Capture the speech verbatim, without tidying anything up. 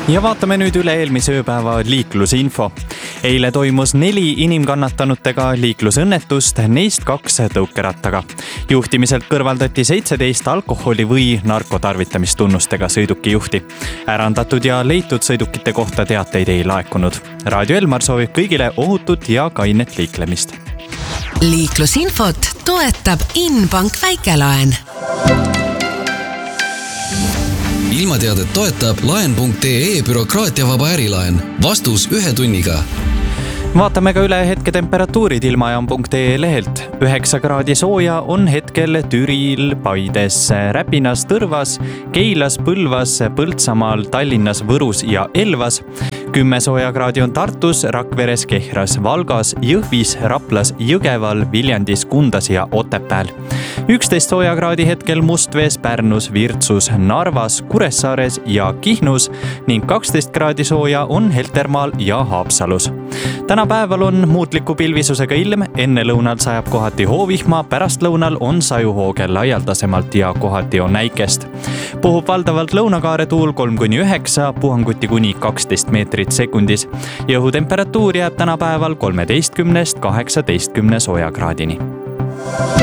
Ja vaatame nüüd üle eelmise ööpäeva liiklusinfo. Eile toimus neli inimkannatanutega liiklusõnnetust, neist kaks tõukerattaga. Juhtimiselt kõrvaldati seitseteist alkoholi või narkotarvitamistunnustega sõidukijuhti. Ärandatud ja leitud sõidukite kohta teateid ei laekunud. Raadio Elmar soovib kõigile ohutut ja kainet liiklemist. Liiklusinfot toetab Inbank väikelaen. Ilmateadet toetab laen punkt ee bürokraatiavaba ärilaen. Vastus ühe tunniga. Vaatame ka üle hetketemperatuurid ilmajaam punkt ee lehelt. üheksa kraadi sooja on hetkel Türil, Paides, Räpinas, Tõrvas, Keilas, Põlvas, Põltsamaal, Tallinnas, Võrus ja Elvas. kümme sooja kraadi on Tartus, Rakveres, Kehras, Valgas, Jõhvis, Raplas, Jõgeval, Viljandis, Kundas ja Otepääl. üksteist sooja kraadi hetkel Mustvees, Pärnus, Virtsus, Narvas, Kuressaares ja Kihnus ning kaksteist kraadi sooja on Heltermaal ja Haapsalus. Täna päeval on muutliku pilvisusega ilm, enne lõunal sajab kohati hoovihma, pärastlõunal on sajuhooge laialdasemalt ja kohati on näikest. Puhub valdavalt lõunakaare tuul kolm kuni üheksa, puhanguti kuni kaksteist meetrit sekundis. Õhutemperatuur jääb täna päeval kolmeteistkümnest kaheksateistkümne soojakraadini.